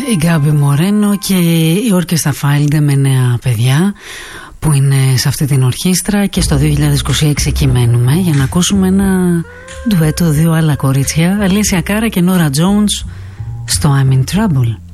η Γκάμπι Μορένο και η όρκεστρα Φάιλντε με νέα παιδιά που είναι σε αυτή την ορχήστρα, και στο 2026 εκεί μένουμε για να ακούσουμε ένα ντουέτο, δύο άλλα κορίτσια, Αλέσια Κάρα και Νόρα Τζόουνς, στο I'm in Trouble.